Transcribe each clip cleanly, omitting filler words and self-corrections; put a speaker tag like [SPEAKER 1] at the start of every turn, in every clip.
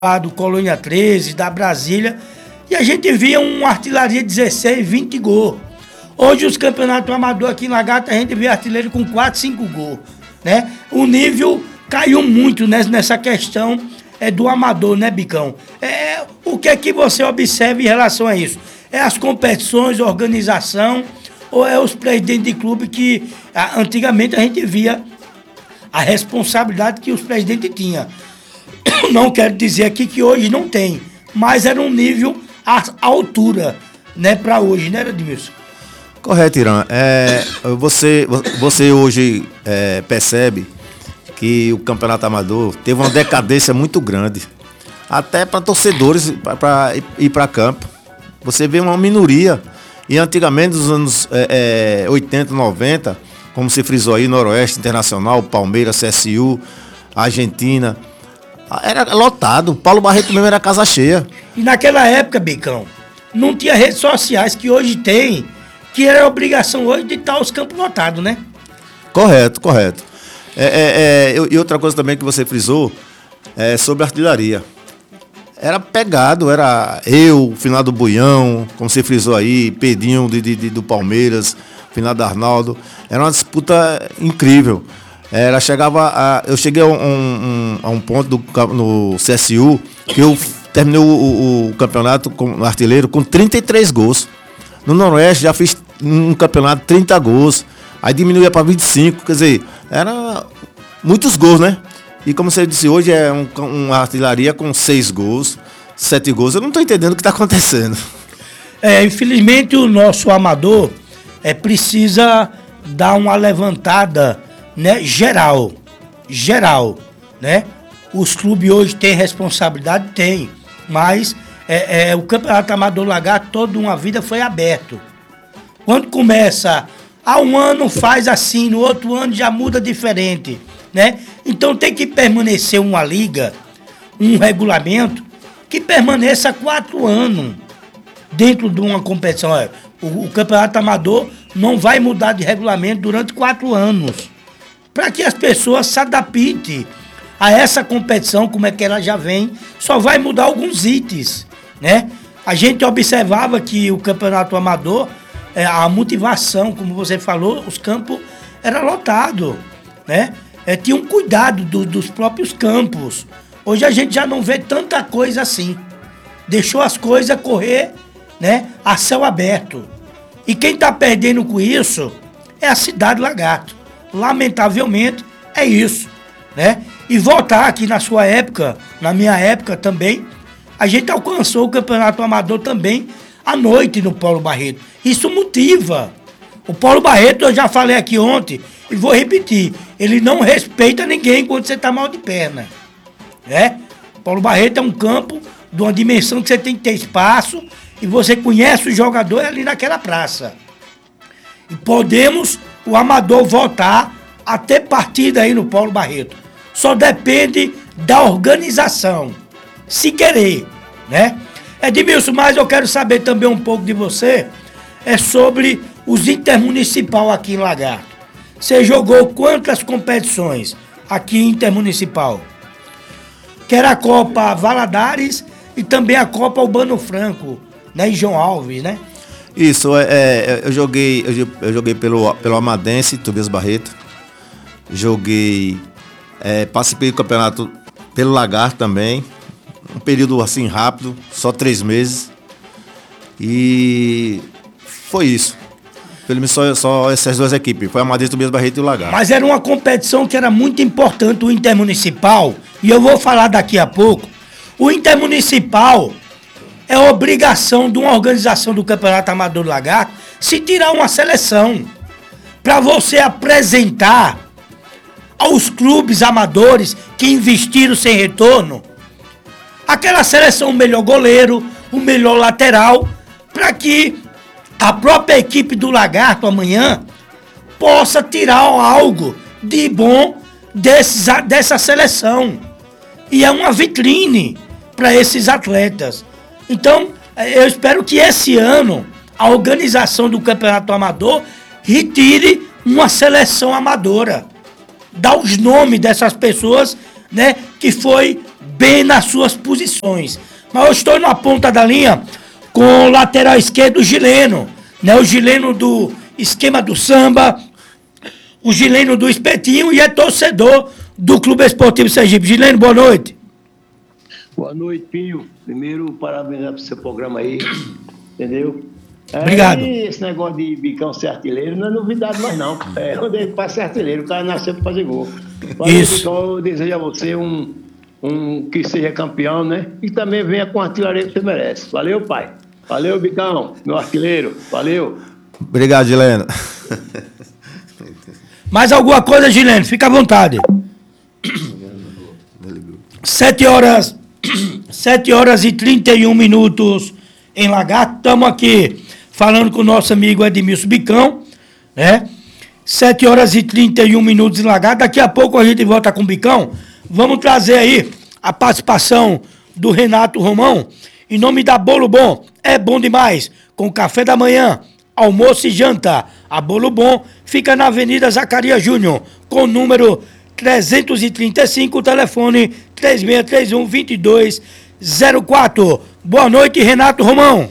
[SPEAKER 1] do Colônia 13, da Brasília, e a gente via uma artilharia 16, 20 gols. Hoje os campeonatos amadores aqui em Lagarto, a gente vê artilheiro com 4, 5 gols, né? O nível caiu muito nessa questão do amador, né, Bicão? O que é que você observa em relação a isso? É as competições, a organização, ou é os presidentes de clube que antigamente a gente via a responsabilidade que os presidentes tinham? Não quero dizer aqui que hoje não tem, mas era um nível à altura, né, para hoje, né, Edmilson?
[SPEAKER 2] Correto, Irã. Você hoje percebe que o campeonato amador teve uma decadência muito grande, até para torcedores para ir para campo. Você vê uma minoria, e antigamente nos anos 80, 90, como se frisou aí, Noroeste, Internacional, Palmeiras, CSU, Argentina, era lotado. Paulo Barreto mesmo era casa cheia.
[SPEAKER 1] E naquela época, Bicão, não tinha redes sociais que hoje tem, que era a obrigação hoje de estar os campos lotados, né?
[SPEAKER 2] Correto. E outra coisa também que você frisou sobre a artilharia. Era pegado, era o finado Buião, como você frisou aí, Pedinho do Palmeiras, finado Arnaldo. Era uma disputa incrível. Eu cheguei a um ponto no CSU que eu terminei o campeonato como artilheiro com 33 gols. No Noroeste já fiz um campeonato 30 gols. Aí diminuía para 25, quer dizer, era muitos gols, né? E como você disse, hoje é uma artilharia com 6 gols, 7 gols. Eu não estou entendendo o que está acontecendo.
[SPEAKER 1] Infelizmente o nosso amador precisa dar uma levantada, né, geral, né? Os clubes hoje têm responsabilidade, tem, mas o campeonato amador Lagarto toda uma vida foi aberto. Quando começa, um ano faz assim, no outro ano já muda diferente, né? Então tem que permanecer uma liga, um regulamento que permaneça 4 anos dentro de uma competição. O campeonato amador não vai mudar de regulamento durante 4 anos, para que as pessoas se adaptem a essa competição, como é que ela já vem, só vai mudar alguns itens, né? A gente observava que o campeonato amador, a motivação, como você falou, os campos eram lotados, né? Tinha um cuidado dos próprios campos. Hoje a gente já não vê tanta coisa assim. Deixou as coisas correr, né, a céu aberto. E quem está perdendo com isso é a cidade Lagarto. Lamentavelmente é isso, né? E voltar aqui na sua época, na minha época também, a gente alcançou o campeonato amador também à noite no Paulo Barreto. Isso motiva. O Paulo Barreto, eu já falei aqui ontem e vou repetir, ele não respeita ninguém quando você está mal de perna, né? O Paulo Barreto é um campo de uma dimensão que você tem que ter espaço e você conhece o jogador ali naquela praça. E podemos, o amador, voltar a ter partida aí no Paulo Barreto. Só depende da organização, se querer, né? Edmilson, mas eu quero saber também um pouco de você, sobre os intermunicipal aqui em Lagarto. Você jogou quantas competições aqui intermunicipal? Que era a Copa Valadares e também a Copa Urbano Franco, né, em João Alves, né?
[SPEAKER 2] Isso, eu joguei pelo Amadense, Tobias Barreto. Participei do campeonato pelo Lagarto também. Um período assim rápido, só 3 meses. E foi isso. Só essas 2 equipes. Foi a Amadense, Tobias Barreto e o Lagarto.
[SPEAKER 1] Mas era uma competição que era muito importante, o intermunicipal. E eu vou falar daqui a pouco. O intermunicipal é obrigação de uma organização do Campeonato Amador do Lagarto se tirar uma seleção para você apresentar aos clubes amadores que investiram sem retorno aquela seleção, o melhor goleiro, o melhor lateral, para que a própria equipe do Lagarto amanhã possa tirar algo de bom dessa seleção. E é uma vitrine para esses atletas. Então, eu espero que esse ano a organização do Campeonato Amador retire uma seleção amadora. Dá os nomes dessas pessoas, né, que foi bem nas suas posições. Mas eu estou na ponta da linha com o lateral esquerdo, o Gileno, né? O Gileno do esquema do samba, o Gileno do espetinho e é torcedor do Clube Esportivo Sergipe. Gileno, boa noite.
[SPEAKER 3] Boa noite, Pinho. Primeiro, parabenizar pro seu programa aí, entendeu?
[SPEAKER 1] Obrigado.
[SPEAKER 3] Esse negócio de Bicão ser artilheiro não é novidade mais não. Onde ele passa ser artilheiro, o cara nasceu para fazer gol. Valeu,
[SPEAKER 1] Isso.
[SPEAKER 3] Bicão, eu desejo a você um que seja campeão, né? E também venha com a artilharia que você merece. Valeu, pai. Valeu, Bicão, meu artilheiro. Valeu.
[SPEAKER 2] Obrigado, Gileno.
[SPEAKER 1] Mais alguma coisa, Gileno? Fica à vontade. 7 horas e 31 minutos em Lagarto. Estamos aqui falando com o nosso amigo Edmilson Bicão, né? 7 horas e 31 minutos em Lagarto. Daqui a pouco a gente volta com o Bicão. Vamos trazer aí a participação do Renato Romão. Em nome da Bolo Bom, é bom demais. Com café da manhã, almoço e janta. A Bolo Bom fica na Avenida Zacarias Júnior, com o número 335, telefone 3631-2204. Boa noite, Renato Romão.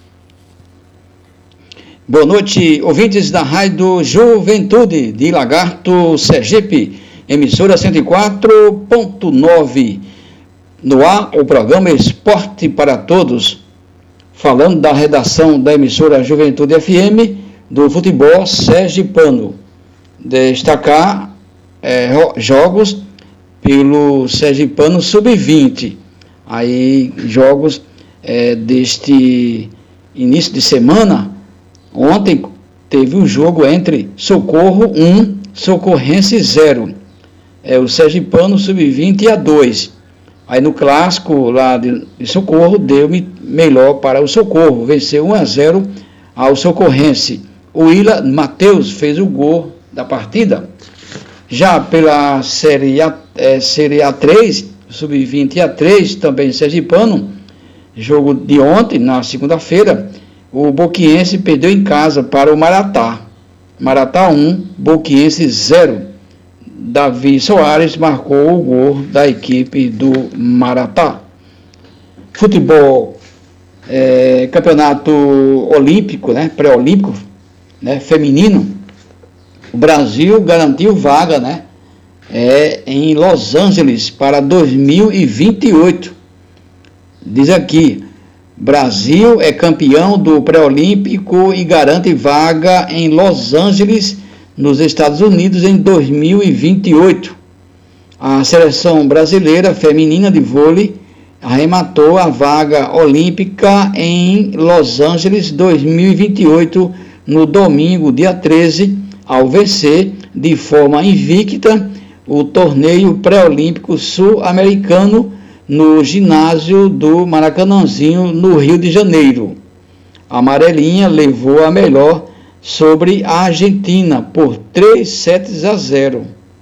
[SPEAKER 4] Boa noite, ouvintes da Rádio Juventude de Lagarto, Sergipe, emissora 104.9. No ar, o programa Esporte para Todos, falando da redação da emissora Juventude FM do futebol sergipano. Destacar jogos pelo Sergipano Sub-20. Aí, jogos deste início de semana. Ontem teve um jogo entre Socorro 1, Socorrense 0. O Sergipano Sub-20 a 2. Aí no clássico lá de Socorro, deu melhor para o Socorro. Venceu 1-0 ao Socorrense. O Willa Matheus fez o gol da partida. Já pela Série A3, Sub-20 A3, também Sergipano, jogo de ontem, na segunda-feira, o Boquiense perdeu em casa para o Maratá. Maratá 1, Boquiense 0. Davi Soares marcou o gol da equipe do Maratá. Futebol, campeonato olímpico, né, pré-olímpico, né, feminino. O Brasil garantiu vaga, né, em Los Angeles para 2028. Diz aqui, Brasil é campeão do pré-olímpico e garante vaga em Los Angeles, nos Estados Unidos, em 2028. A seleção brasileira feminina de vôlei arrematou a vaga olímpica em Los Angeles 2028, no domingo, dia 13, ao vencer de forma invicta o torneio pré-olímpico sul-americano no ginásio do Maracanãzinho, no Rio de Janeiro. A amarelinha levou a melhor sobre a Argentina por 3-0.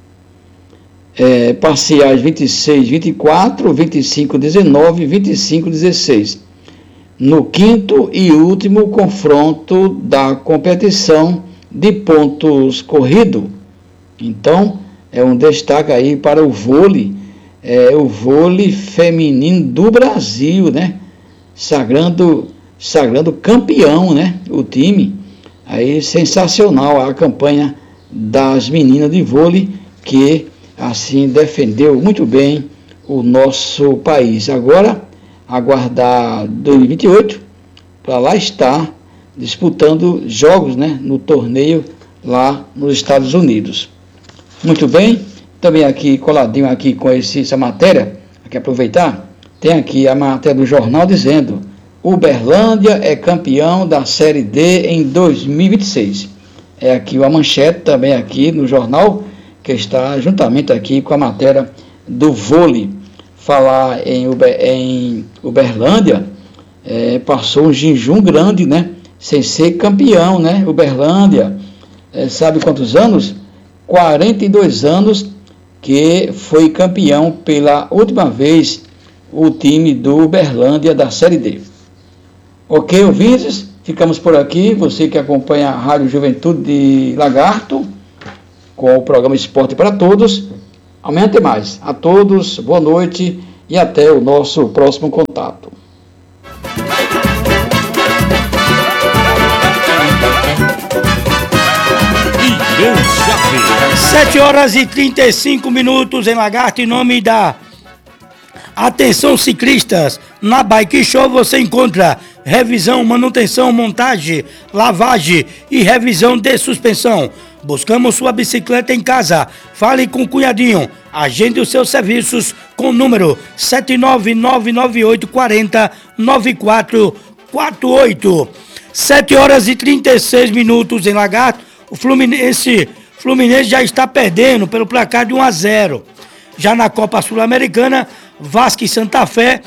[SPEAKER 4] Parciais 26-24, 25-19, 25-16. No quinto e último confronto da competição de pontos corrido. Então, é um destaque aí para o vôlei, o vôlei feminino do Brasil, né? Sagrando campeão, né? O time. Aí, sensacional a campanha das meninas de vôlei, que assim defendeu muito bem o nosso país. Agora, aguardar 2028 para lá estar disputando jogos, né, no torneio lá nos Estados Unidos. Muito bem, também aqui coladinho aqui com essa matéria, aqui aproveitar, tem aqui a matéria do jornal dizendo: Uberlândia é campeão da Série D em 2026. É aqui a manchete também aqui no jornal, que está juntamente aqui com a matéria do vôlei. Falar em Uberlândia, passou um jejum grande, né? Sem ser campeão, né? Uberlândia, sabe quantos anos? 42 anos que foi campeão pela última vez o time do Uberlândia da Série D. Ok, ouvintes? Ficamos por aqui. Você que acompanha a Rádio Juventude de Lagarto, com o programa Esporte para Todos. Amanhã tem mais. A todos, boa noite e até o nosso próximo contato.
[SPEAKER 1] Sete horas e 35 minutos em Lagarto, em nome da Atenção Ciclistas. Na Bike Show você encontra revisão, manutenção, montagem, lavagem e revisão de suspensão. Buscamos sua bicicleta em casa. Fale com o cunhadinho. Agende os seus serviços com o número 79998409448. 7 horas e 36 minutos em Lagarto. O Fluminense já está perdendo pelo placar de 1-0. Já na Copa Sul-Americana, Vasco e Santa Fé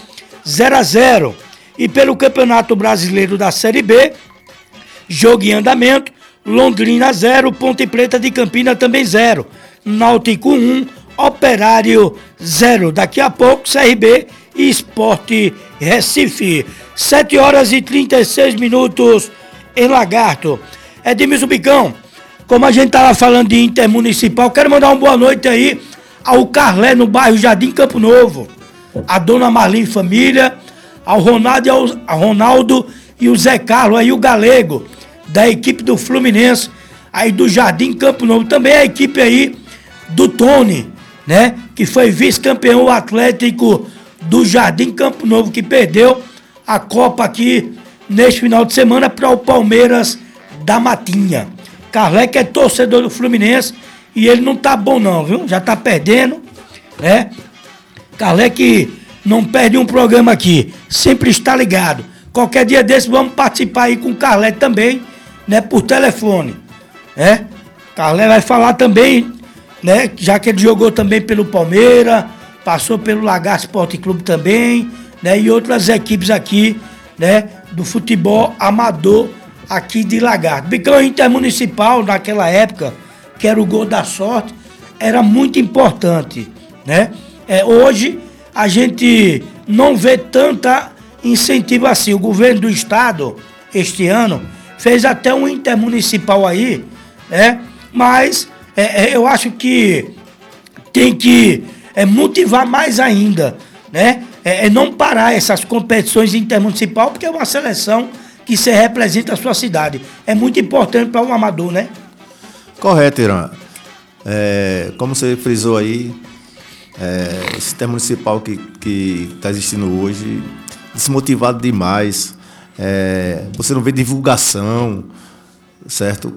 [SPEAKER 1] 0-0. E pelo Campeonato Brasileiro da Série B, jogo em andamento, Londrina 0, Ponte Preta de Campina também 0. Náutico 1, Operário 0. Daqui a pouco, CRB e Sport Recife. 7 horas e 36 minutos em Lagarto. Edmilson Bicão, como a gente estava falando de intermunicipal, quero mandar uma boa noite aí ao Carlé, no bairro Jardim Campo Novo, a dona Marlene Família, ao Ronaldo e o Zé Carlos, aí o Galego, da equipe do Fluminense, aí do Jardim Campo Novo. Também a equipe aí do Tony, né, que foi vice-campeão atlético do Jardim Campo Novo, que perdeu a Copa aqui neste final de semana para o Palmeiras da Matinha. Carleque é torcedor do Fluminense e ele não tá bom não, viu? Já tá perdendo, né? Carleque não perde um programa aqui, sempre está ligado. Qualquer dia desse vamos participar aí com o Carleque também, né? Por telefone, né? Carleque vai falar também, né? Já que ele jogou também pelo Palmeiras, passou pelo Lagarto Esporte Clube também, né? E outras equipes aqui, né? Do futebol amador aqui de Lagarto. Bicão intermunicipal naquela época, que era o gol da sorte, era muito importante, né? Hoje a gente não vê tanta incentivo assim. O governo do estado, este ano, fez até um intermunicipal aí, né? Mas eu acho que tem que motivar mais ainda, né? Não parar essas competições intermunicipal, porque é uma seleção que se representa a sua cidade. É muito importante para um amador, né?
[SPEAKER 2] Correto, Irã. Como você frisou aí, esse intermunicipal que está existindo hoje, desmotivado demais. Você não vê divulgação, certo?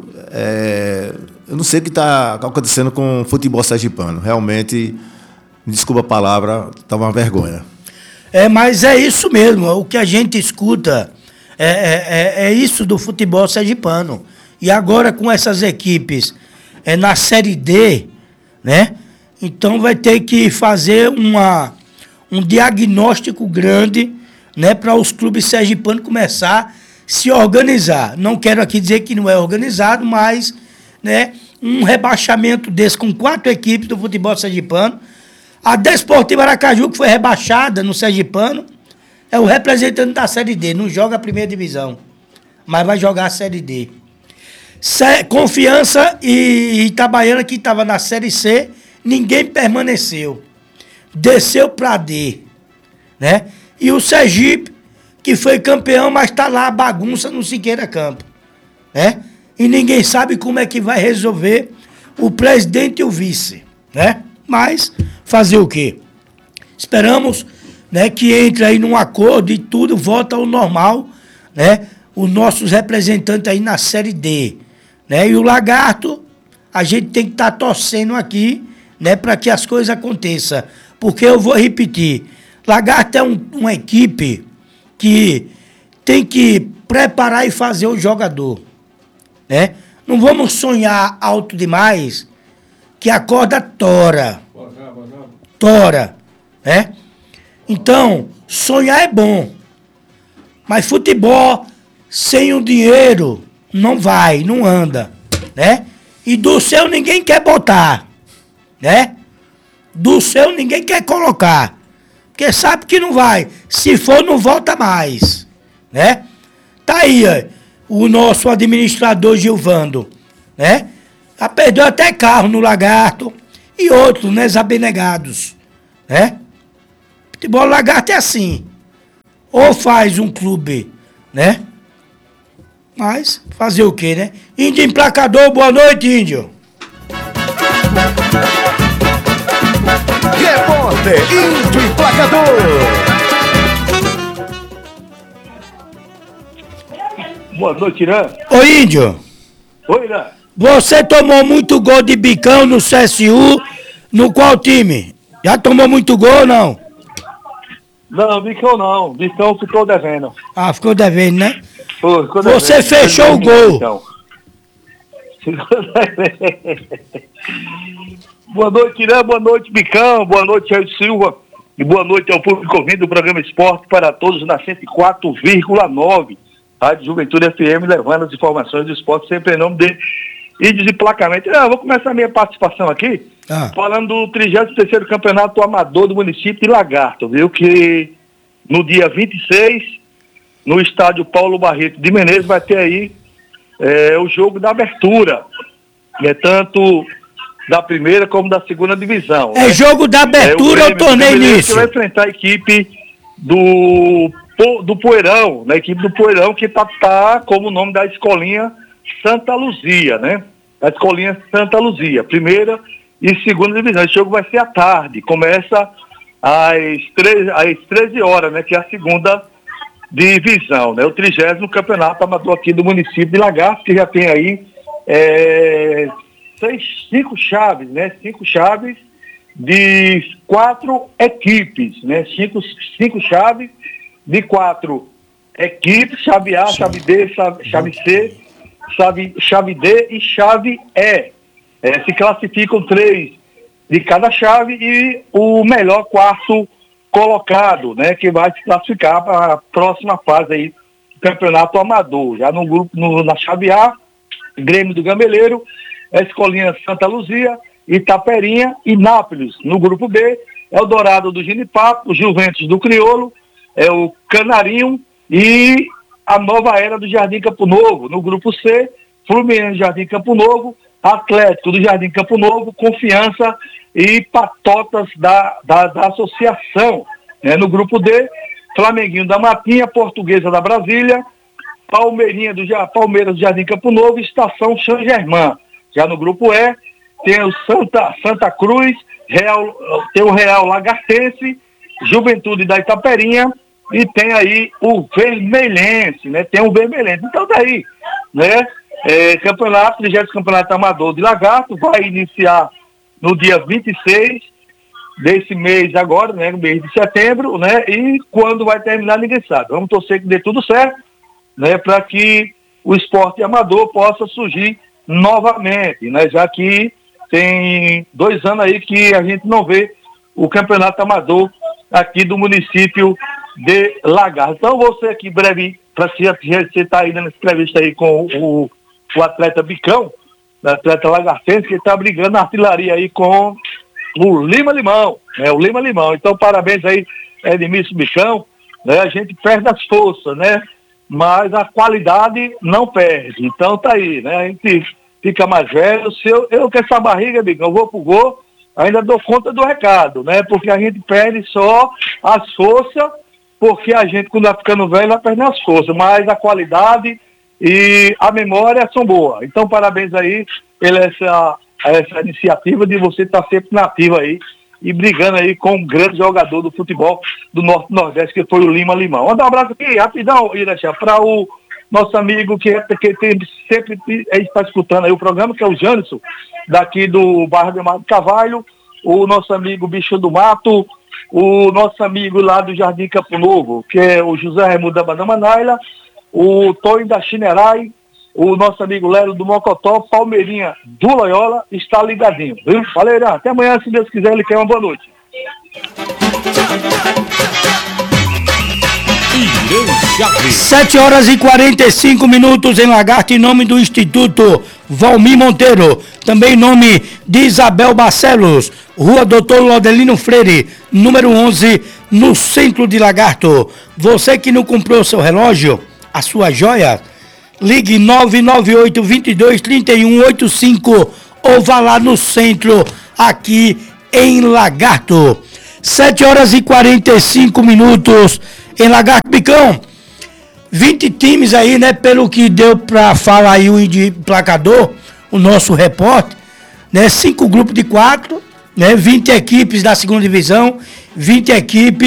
[SPEAKER 2] Eu não sei o que está acontecendo com o futebol sergipano. Realmente, me desculpa a palavra, está uma vergonha.
[SPEAKER 1] Mas é isso mesmo. O que a gente escuta é isso do futebol sergipano. E agora com essas equipes na Série D, né? Então vai ter que fazer um diagnóstico grande, né? Para os clubes sergipanos começar a se organizar. Não quero aqui dizer que não é organizado, mas, né? Um rebaixamento desse com 4 equipes do futebol sergipano. A Desportiva Aracaju, que foi rebaixada no sergipano, é o representante da Série D. Não joga a primeira divisão, mas vai jogar a Série D. Confiança e Itabaiana, que estava na Série C, ninguém permaneceu. Desceu para D, né? E o Sergipe, que foi campeão, mas está lá a bagunça no Siqueira Campo, né? E ninguém sabe como é que vai resolver o presidente e o vice, né? Mas fazer o quê? Esperamos, né, que entre aí num acordo e tudo volta ao normal, né? Os nossos representantes aí na Série D, né? E o Lagarto, a gente tem que estar torcendo aqui, né, para que as coisas aconteçam. Porque eu vou repetir, Lagarto é uma equipe que tem que preparar e fazer o jogador, né? Não vamos sonhar alto demais, que a corda tora, né? Então, sonhar é bom, mas futebol sem o dinheiro não vai, não anda, né? E do seu ninguém quer botar, né? Do seu ninguém quer colocar, porque sabe que não vai. Se for, não volta mais, né? Tá aí, o nosso administrador Gilvando, né? Já perdeu até carro no Lagarto e outros, né? Abnegados, né? Futebol Lagarto é assim. Ou faz um clube, né? Mas fazer o quê, né? Índio Emplacador, boa noite, Índio.
[SPEAKER 5] Repórter Índio Emplacador.
[SPEAKER 6] Boa noite, Irã.
[SPEAKER 1] Ô, Índio.
[SPEAKER 6] Oi, Irã.
[SPEAKER 1] Você tomou muito gol de bicão no CSU, no qual time? Já tomou muito gol ou não?
[SPEAKER 6] Não, Bicão não. Bicão ficou devendo.
[SPEAKER 1] Ah, ficou devendo, né?
[SPEAKER 6] Pô, ficou devendo.
[SPEAKER 1] Você fechou o gol.
[SPEAKER 6] Bicão. Ficou devendo. Boa noite, Irã. Boa noite, Bicão. Boa noite, Jair Silva. E boa noite ao público ouvindo do programa Esporte para Todos na 104,9. Rádio Juventude FM, levando as informações do esporte sempre em nome de Índios de Placamento. Eu vou começar a minha participação aqui, falando do 33º Campeonato Amador do município de Lagarto, viu? Que no dia 26, no estádio Paulo Barreto de Menezes, vai ter aí o jogo da abertura, né? Tanto da primeira como da segunda divisão.
[SPEAKER 1] É, né? Jogo da abertura ou torneio início?
[SPEAKER 6] Vai enfrentar a equipe do Poeirão, na equipe do Poeirão, que tá como o nome da escolinha Santa Luzia, né? A escolinha Santa Luzia, primeira e segunda divisão. Esse jogo vai ser à tarde, começa às 13 horas, né? Que é a segunda divisão, né? O 30º Campeonato Amador aqui do município de Lagarto, que já tem aí 5 chaves, né? 5 chaves de 4 equipes, né? 5 chaves de 4 equipes, chave A, chave B, chave C, chave D e chave E. Se classificam 3 de cada chave e o melhor quarto colocado, né, que vai se classificar para a próxima fase aí do Campeonato Amador. Já no grupo, na chave A, Grêmio do Gambeleiro, a Escolinha Santa Luzia, Itaperinha e Nápoles. No grupo B, Eldorado do Ginipapo, Juventus do Crioulo, o Canarinho e a Nova Era do Jardim Campo Novo. No grupo C, Fluminense do Jardim Campo Novo, Atlético do Jardim Campo Novo, Confiança e Patotas da Associação. No grupo D, Flamenguinho da Matinha, Portuguesa da Brasília, Palmeiras do Jardim Campo Novo, Estação São Germán. Já no grupo E, tem o Santa Cruz, tem o Real Lagartense, Juventude da Itaperinha e tem aí o Vermelhense, né? Tem o Vermelhense. Então daí, né? 30º Campeonato Amador de Lagarto vai iniciar no dia 26 desse mês agora, né? No mês de setembro, né? E quando vai terminar ninguém sabe. Vamos torcer que dê tudo certo, né? Para que o esporte amador possa surgir novamente, né? Já que tem 2 anos aí que a gente não vê o Campeonato Amador aqui do município de Lagarto. Então você aqui breve, para você estar aí nessa entrevista aí com o atleta Bicão, o atleta lagartense, que está brigando na artilharia aí com o Lima Limão, né? O Lima Limão. Então parabéns aí, Edmilson Bicão, né? A gente perde as forças, né? Mas a qualidade não perde. Então tá aí, né? A gente fica mais velho. Se eu com essa barriga, Bicão, eu vou pro gol, ainda dou conta do recado, né? Porque a gente perde só as forças, porque a gente, quando vai ficando velho, vai perdendo as forças, mas a qualidade e a memória são boas. Então, parabéns aí pela essa iniciativa de você estar sempre na ativa aí e brigando aí com um grande jogador do futebol do Norte-Nordeste, que foi o Lima Limão. Manda um abraço aqui, rapidão, Irachá, para o nosso amigo que sempre está escutando aí o programa, que é o Jânison, daqui do bairro de Amado Carvalho, o nosso amigo Bicho do Mato, o nosso amigo lá do Jardim Campo Novo, que é o José Raimundo da Banamanaila, o Tonho da Chinerai, o nosso amigo Lero do Mocotó, Palmeirinha do Loyola, está ligadinho, viu? Valeu, Irã. Até amanhã, se Deus quiser, ele quer uma boa noite.
[SPEAKER 1] 7h45 em Lagarto, em nome do Instituto Valmir Monteiro, também em nome de Isabel Barcelos, Rua Doutor Laudelino Freire, número 11, no centro de Lagarto. Você que não comprou seu relógio, a sua joia, ligue 998-22-3185 ou vá lá no centro, aqui em Lagarto. 7 horas e 45 minutos em Lagarto. Bicão, 20 times aí, né? Pelo que deu pra falar aí o emplacador, o nosso repórter, né? 5 grupos de 4, né? 20 equipes da segunda divisão, 20 equipes